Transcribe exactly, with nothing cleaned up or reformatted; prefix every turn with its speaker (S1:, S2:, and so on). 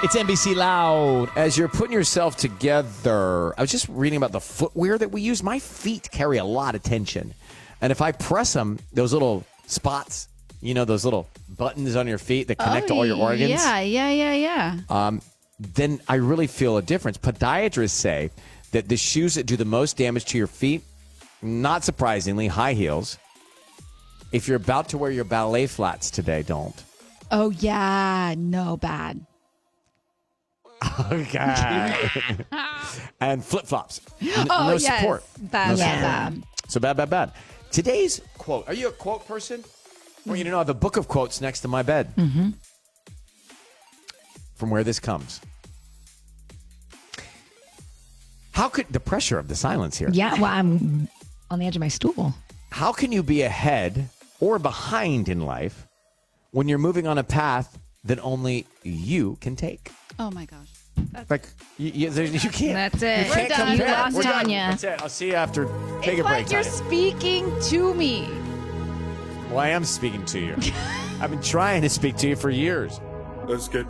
S1: It's N B C Loud. As you're putting yourself together, I was just reading about the footwear that we use. My feet carry a lot of tension. And if I press them, those little spots, you know, those little buttons on your feet that connect
S2: oh,
S1: to all your organs.
S2: Yeah, yeah, yeah, yeah.
S1: Um, then I really feel a difference. Podiatrists say that the shoes that do the most damage to your feet, not surprisingly, high heels. If you're about to wear your ballet flats today, don't.
S2: Oh, yeah. No, bad.
S1: Okay. And flip-flops. N-
S2: oh,
S1: no
S2: yes.
S1: support.
S2: Bad,
S1: No
S2: bad,
S1: support.
S2: bad.
S1: So bad, bad, bad. Today's quote. Are you a quote person? I want you to know I have a book of quotes next to my bed.
S2: Mm-hmm.
S1: From where this comes. How could the pressure of the silence here?
S3: Yeah, well, I'm on the edge of my stool.
S1: How can you be ahead or behind in life when you're moving on a path that only you can take?
S2: Oh, my gosh. That's
S1: Like, you, you, there- you can't.
S3: That's it.
S1: You
S2: We're
S1: can't
S2: done.
S1: compare.
S3: You lost
S1: We're done.
S3: Tanya.
S1: That's it. I'll see you after. Take
S2: it's
S1: a break,
S2: like you're
S1: Tanya.
S2: speaking to me.
S1: Well, I am speaking to you. I've been trying to speak to you for years.
S4: Let's get